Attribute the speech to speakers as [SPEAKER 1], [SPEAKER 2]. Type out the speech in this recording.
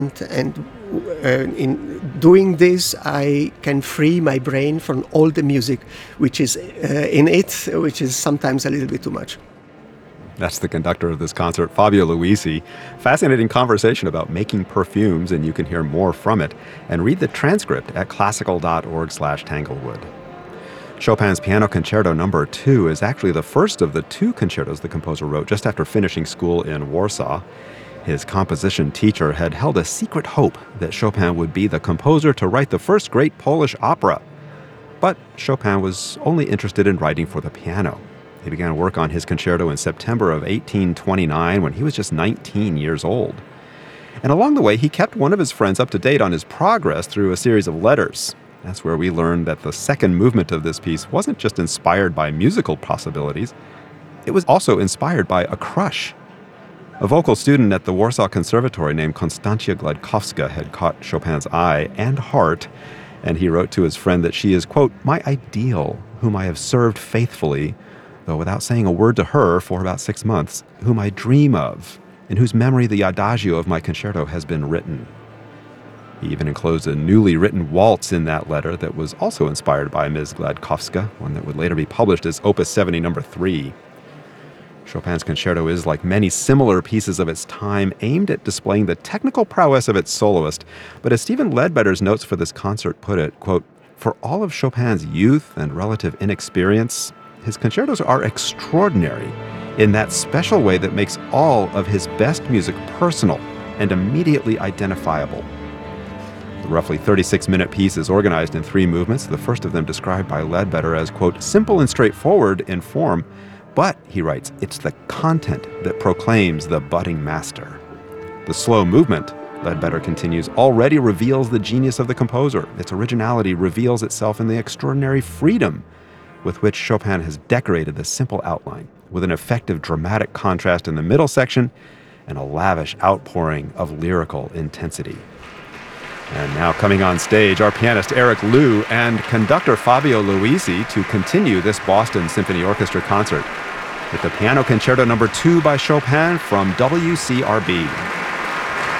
[SPEAKER 1] And in doing this, I can free my brain from all the music which is in it, which is sometimes a little bit too much.
[SPEAKER 2] That's the conductor of this concert, Fabio Luisi. Fascinating conversation about making perfumes, and you can hear more from it and read the transcript at classical.org/Tanglewood. Chopin's Piano Concerto No. 2 is actually the first of the two concertos the composer wrote just after finishing school in Warsaw. His composition teacher had held a secret hope that Chopin would be the composer to write the first great Polish opera. But Chopin was only interested in writing for the piano. He began work on his concerto in September of 1829 when he was just 19 years old. And along the way, he kept one of his friends up to date on his progress through a series of letters. That's where we learned that the second movement of this piece wasn't just inspired by musical possibilities, it was also inspired by a crush. A vocal student at the Warsaw Conservatory named Konstancja Gladkowska had caught Chopin's eye and heart, and he wrote to his friend that she is, quote, my ideal, whom I have served faithfully, though without saying a word to her for about 6 months, whom I dream of, in whose memory the adagio of my concerto has been written. He even enclosed a newly written waltz in that letter that was also inspired by Ms. Gladkowska, one that would later be published as Opus 70 No. 3. Chopin's concerto is, like many similar pieces of its time, aimed at displaying the technical prowess of its soloist. But as Stephen Ledbetter's notes for this concert put it, quote, for all of Chopin's youth and relative inexperience, his concertos are extraordinary in that special way that makes all of his best music personal and immediately identifiable. The roughly 36-minute piece is organized in 3 movements, the first of them described by Ledbetter as, quote, simple and straightforward in form, but, he writes, it's the content that proclaims the budding master. The slow movement, Ledbetter continues, already reveals the genius of the composer. Its originality reveals itself in the extraordinary freedom with which Chopin has decorated the simple outline, with an effective dramatic contrast in the middle section and a lavish outpouring of lyrical intensity. And now coming on stage, our pianist Eric Liu and conductor Fabio Luisi to continue this Boston Symphony Orchestra concert with the Piano Concerto No. 2 by Chopin from WCRB.